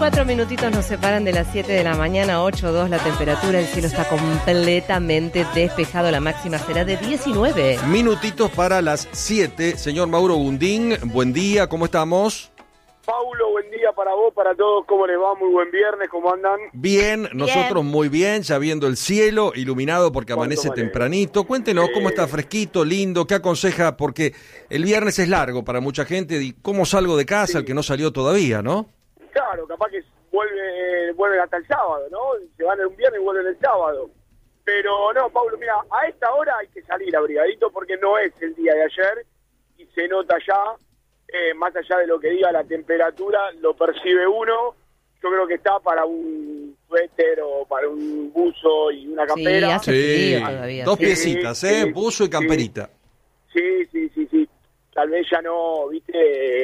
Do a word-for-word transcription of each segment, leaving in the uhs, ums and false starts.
Cuatro minutitos nos separan de las siete de la mañana, ocho coma dos la temperatura, el cielo está completamente despejado, la máxima será de diecinueve. Minutitos para las siete, señor Mauro Gundín, buen día, ¿cómo estamos? Paulo, buen día para vos, para todos, ¿cómo les va? Muy buen viernes, ¿cómo andan? Bien, nosotros muy bien, ya viendo el cielo iluminado porque amanece tempranito. Cuéntenos eh... cómo está fresquito, lindo, qué aconseja, porque el viernes es largo para mucha gente, y cómo salgo de casa, sí. El que no salió todavía, ¿no? Claro, capaz que vuelve, vuelven hasta el sábado, ¿no? Se van el viernes y vuelven el sábado. Pero no, Pablo, mira, a esta hora hay que salir abrigadito porque no es el día de ayer y se nota ya, eh, más allá de lo que diga la temperatura, lo percibe uno. Yo creo que está para un suéter o para un buzo y una campera. Sí, hace frío sí. todavía. Dos sí. piecitas, ¿eh? Sí, buzo y camperita. Sí, sí, sí, sí. Tal vez ya no, viste,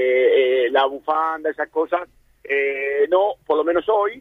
eh, eh, la bufanda, esas cosas. Eh, no, por lo menos hoy,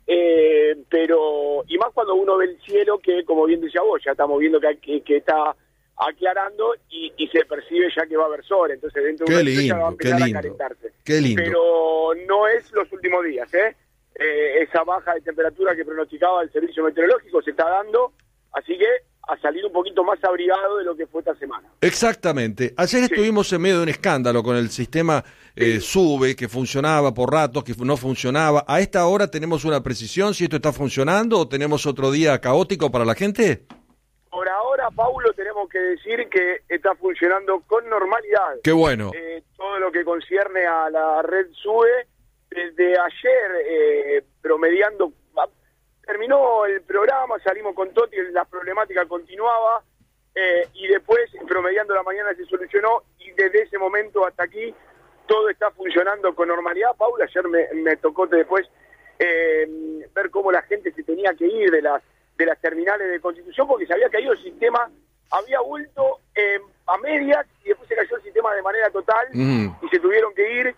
eh, pero, y más cuando uno ve el cielo, que como bien decía vos, ya estamos viendo que, que, que está aclarando y, y se percibe ya que va a haber sol, entonces dentro de una fecha va a empezar a calentarse. Qué lindo. Pero no es los últimos días, ¿eh? Eh, esa baja de temperatura que pronosticaba el servicio meteorológico se está dando, así que a salir un poquito más abrigado de lo que fue esta semana. Exactamente. Ayer sí. estuvimos en medio de un escándalo con el sistema eh, SUBE, que funcionaba por ratos, que no funcionaba. ¿A esta hora tenemos una precisión si esto está funcionando o tenemos otro día caótico para la gente? Por ahora, Paulo, tenemos que decir que está funcionando con normalidad. ¡Qué bueno! Eh, todo lo que concierne a la red SUBE, desde ayer, eh, promediando... Terminó el programa, salimos con Toti, la problemática continuaba eh, y después, promediando la mañana, se solucionó y desde ese momento hasta aquí todo está funcionando con normalidad. Paula, ayer me, me tocó después eh, ver cómo la gente se tenía que ir de las, de las terminales de Constitución porque se había caído el sistema, había vuelto eh, a medias y después se cayó el sistema de manera total mm. y se tuvieron que ir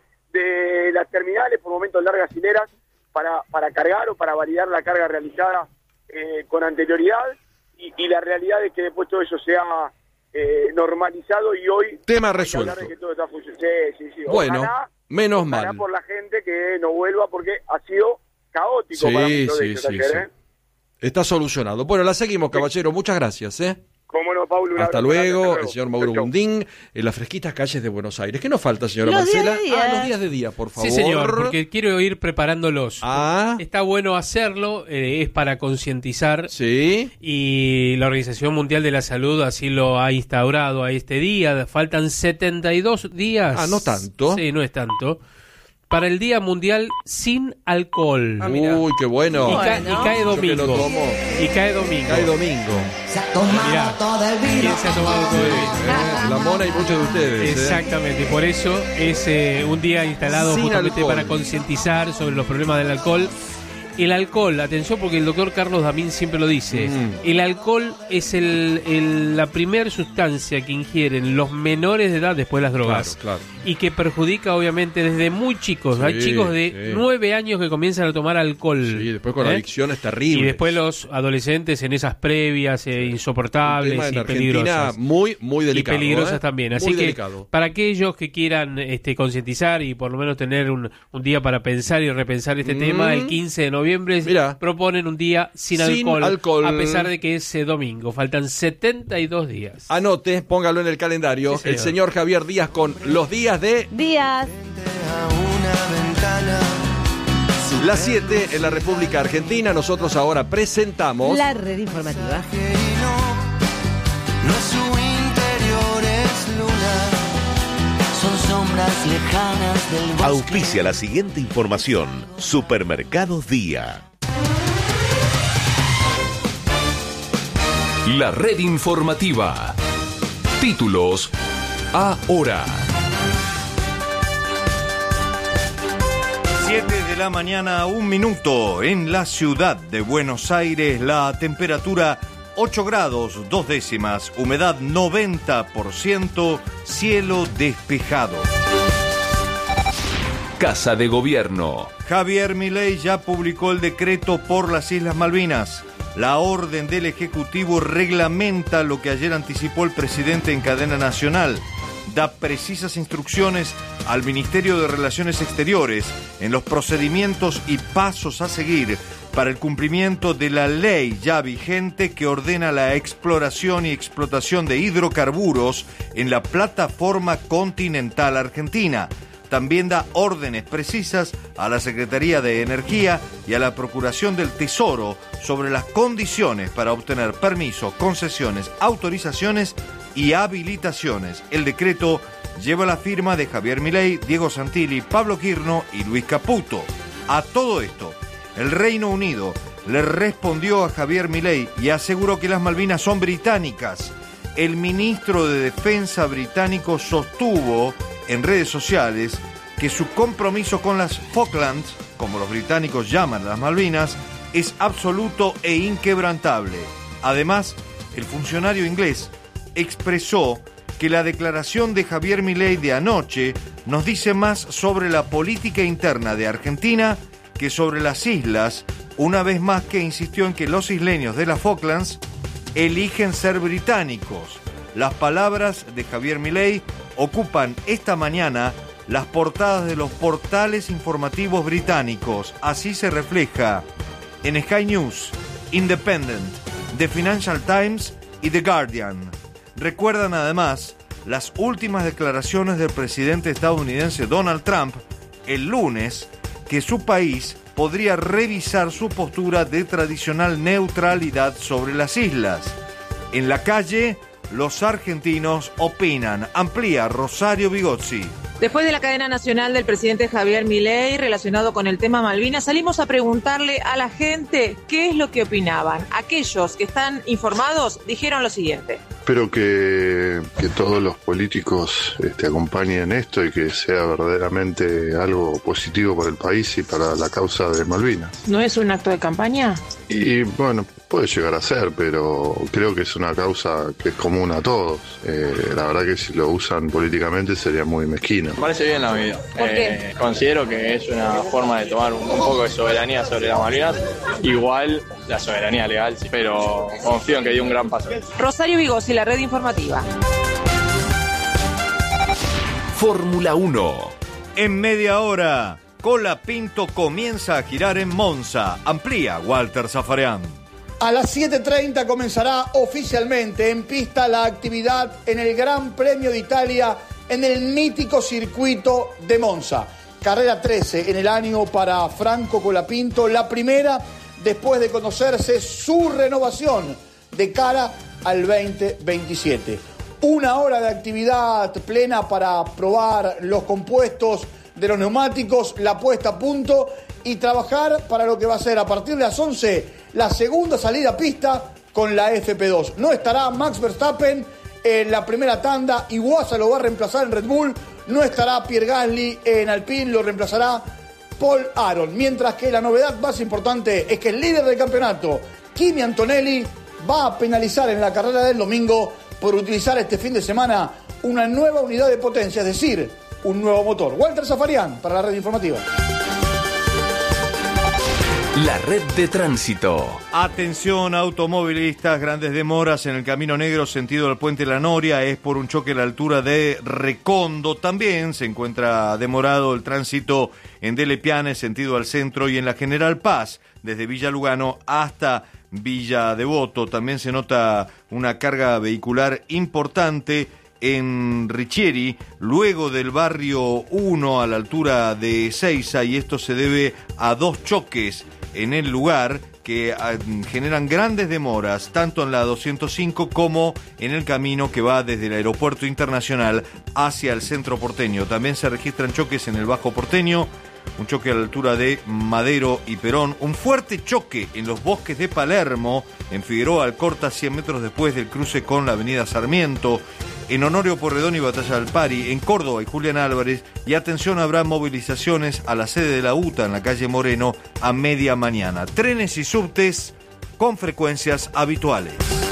de las terminales por momentos largas hileras Para, para cargar o para validar la carga realizada eh, con anterioridad y, y la realidad es que después todo eso se ha eh, normalizado y hoy... Tema resuelto. Que todo está sí, sí, sí. Bueno, ojalá, menos ojalá mal. por la gente que no vuelva porque ha sido caótico sí, para muchos sí, de ellos sí, ayer, sí. ¿eh? Está solucionado. Bueno, la seguimos, caballero. Muchas gracias, ¿eh? Cómo no, Paulo. Hasta luego, el señor Mauro Gundín, en las fresquitas calles de Buenos Aires. ¿Qué nos falta, señora los Marcela? Días de día. Ah, los días de día, por favor. Sí, señor, porque quiero ir preparándolos. Ah. Está bueno hacerlo, eh, es para concientizar. Sí. Y la Organización Mundial de la Salud así lo ha instaurado a este día. Faltan setenta y dos días. Ah, no tanto. Sí, no es tanto. Para el Día Mundial sin alcohol. Ah, mira. Uy, qué bueno. Y, ca- bueno. y cae domingo. Yo que lo tomo. Y cae domingo. Cae domingo. Se ha tomado Mirá, todo el vino. ¿quién se ha tomado todo el vino? Eh, la Mona y muchos de ustedes. Exactamente, por eso es eh, un día instalado Sin justamente alcohol. para concientizar sobre los problemas del alcohol. El alcohol, atención porque el doctor Carlos Damín siempre lo dice, Mm. el alcohol es el, el, la primera sustancia que ingieren los menores de edad después de las drogas. Claro, claro. Y que perjudica obviamente desde muy chicos. Sí, Hay chicos de sí. nueve años que comienzan a tomar alcohol. Sí, después con ¿eh? adicciones terribles. Y después los adolescentes en esas previas eh, insoportables Un tema en y Argentina peligrosas. muy, muy delicado. Y peligrosas ¿eh? también. Muy Así que delicado. para aquellos que quieran este, concientizar y por lo menos tener un, un día para pensar y repensar este Mm. tema, el quince de noviembre Mirá. proponen un día sin, Sin alcohol, alcohol. a pesar de que es eh, domingo. Faltan setenta y dos días. Anote, póngalo en el calendario. Sí, señor. El señor Javier Díaz con los días de Días. las siete en la República Argentina. Nosotros ahora presentamos La red informativa. No su interior es luna, son sombras lejanas del bosque. Auspicia la siguiente información. Supermercados Día. La red informativa. Títulos ahora. siete de la mañana, un minuto. En la ciudad de Buenos Aires, la temperatura ocho grados, dos décimas, humedad noventa por ciento, cielo despejado. Casa de Gobierno. Javier Milei ya publicó el decreto por las Islas Malvinas. La orden del Ejecutivo reglamenta lo que ayer anticipó el presidente en cadena nacional. da precisas instrucciones al Ministerio de Relaciones Exteriores en los procedimientos y pasos a seguir para el cumplimiento de la ley ya vigente que ordena la exploración y explotación de hidrocarburos en la plataforma continental argentina. También da órdenes precisas a la Secretaría de Energía y a la Procuración del Tesoro sobre las condiciones para obtener permisos, concesiones, autorizaciones y habilitaciones. El decreto lleva la firma de Javier Milei, Diego Santilli, Pablo Quirno y Luis Caputo. A todo esto, el Reino Unido le respondió a Javier Milei y aseguró que las Malvinas son británicas. El ministro de Defensa británico sostuvo en redes sociales que su compromiso con las Falklands, como los británicos llaman a las Malvinas, es absoluto e inquebrantable. Además, el funcionario inglés expresó que la declaración de Javier Milei de anoche nos dice más sobre la política interna de Argentina que sobre las islas, una vez más que insistió en que los isleños de las Falklands eligen ser británicos. Las palabras de Javier Milei ocupan esta mañana las portadas de los portales informativos británicos. Así se refleja en Sky News, Independent, The Financial Times y The Guardian. Recuerdan además las últimas declaraciones del presidente estadounidense Donald Trump el lunes que su país podría revisar su postura de tradicional neutralidad sobre las islas. En la calle, los argentinos opinan. Amplía Rosario Bigozzi. Después de la cadena nacional del presidente Javier Milei relacionado con el tema Malvinas, salimos a preguntarle a la gente qué es lo que opinaban. Aquellos que están informados dijeron lo siguiente. Espero que, que todos los políticos este, acompañen esto y que sea verdaderamente algo positivo para el país y para la causa de Malvinas. ¿No es un acto de campaña? Y bueno, puede llegar a ser, pero creo que es una causa que es común a todos. Eh, la verdad que si lo usan políticamente sería muy mezquino. Me parece bien la medida. ¿Por qué? Eh, considero que es una forma de tomar un, un poco de soberanía sobre las Malvinas. Igual la soberanía legal, sí, pero confío en que dio un gran paso. Rosario Bigozzi, la red informativa. Fórmula uno. En media hora, Colapinto comienza a girar en Monza. Amplía Walter Zafarian. A las siete treinta comenzará oficialmente en pista la actividad en el Gran Premio de Italia en el mítico circuito de Monza. Carrera trece en el año para Franco Colapinto, la primera después de conocerse su renovación de cara al veinte veintisiete. Una hora de actividad plena para probar los compuestos de los neumáticos, la puesta a punto y trabajar para lo que va a ser a partir de las once la segunda salida a pista con la F P dos. No estará Max Verstappen en la primera tanda, Iwasa lo va a reemplazar en Red Bull, no estará Pierre Gasly en Alpine, lo reemplazará Paul Aron. Mientras que la novedad más importante es que el líder del campeonato, Kimi Antonelli, va a penalizar en la carrera del domingo por utilizar este fin de semana una nueva unidad de potencia, es decir, un nuevo motor. Walter Zafarian para la red informativa. La red de tránsito. Atención automovilistas, grandes demoras en el Camino Negro sentido del Puente La Noria, es por un choque a la altura de Recondo. También se encuentra demorado el tránsito en Dele Piane sentido al centro y en la General Paz desde Villa Lugano hasta Villa Devoto. También se nota una carga vehicular importante en Richieri, luego del barrio uno a la altura de Ezeiza, y esto se debe a dos choques en el lugar que generan grandes demoras tanto en la doscientos cinco como en el camino que va desde el aeropuerto internacional hacia el centro porteño. También se registran choques en el Bajo Porteño, un choque a la altura de Madero y Perón, un fuerte choque en los bosques de Palermo, en Figueroa Alcorta, cien metros después del cruce con la avenida Sarmiento, en Honorio Porredón y Batalla del Pari, en Córdoba y Julián Álvarez, y atención, habrá movilizaciones a la sede de la U T A en la calle Moreno a media mañana. Trenes y subtes con frecuencias habituales.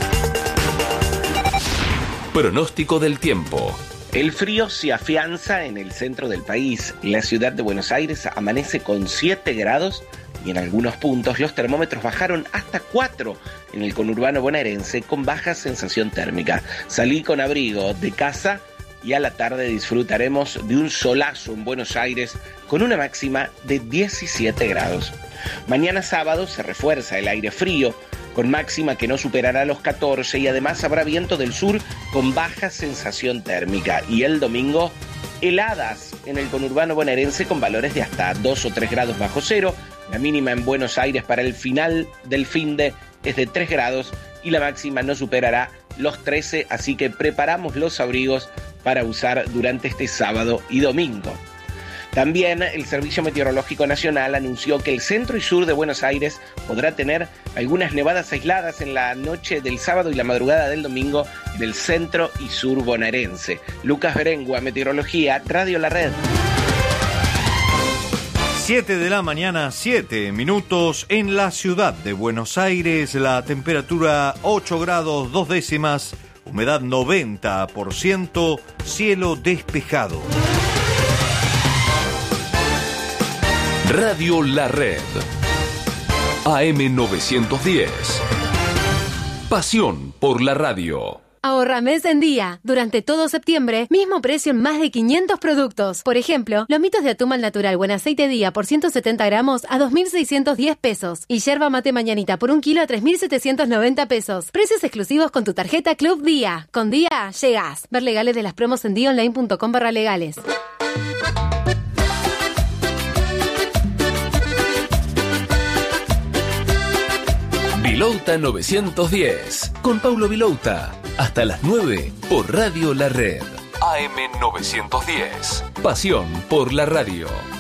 Pronóstico del tiempo. El frío se afianza en el centro del país. La ciudad de Buenos Aires amanece con siete grados y en algunos puntos los termómetros bajaron hasta cuatro en el conurbano bonaerense con baja sensación térmica. Salí con abrigo de casa y a la tarde disfrutaremos de un solazo en Buenos Aires con una máxima de diecisiete grados. Mañana sábado se refuerza el aire frío, con máxima que no superará los catorce y además habrá viento del sur con baja sensación térmica. Y el domingo, heladas en el conurbano bonaerense con valores de hasta dos o tres grados bajo cero. La mínima en Buenos Aires para el final del finde es de tres grados y la máxima no superará los trece, así que preparamos los abrigos para usar durante este sábado y domingo. También el Servicio Meteorológico Nacional anunció que el centro y sur de Buenos Aires podrá tener algunas nevadas aisladas en la noche del sábado y la madrugada del domingo en el centro y sur bonaerense. Lucas Berengua, Meteorología, Radio La Red. siete de la mañana, siete minutos en la ciudad de Buenos Aires. La temperatura ocho grados, dos décimas, humedad noventa por ciento, cielo despejado. Radio La Red. A M novecientos diez. Pasión por la radio. Ahorra mes en día. Durante todo septiembre, mismo precio en más de quinientos productos. Por ejemplo, lomitos de atún al natural buen aceite día por ciento setenta gramos a dos mil seiscientos diez pesos. Y yerba mate mañanita por un kilo a tres mil setecientos noventa pesos. Precios exclusivos con tu tarjeta Club Día. Con Día, llegás. Ver legales de las promos en día online punto com barra legales. Vilouta novecientos diez, con Paulo Vilouta, hasta las nueve por Radio La Red. A M novecientos diez, pasión por la radio.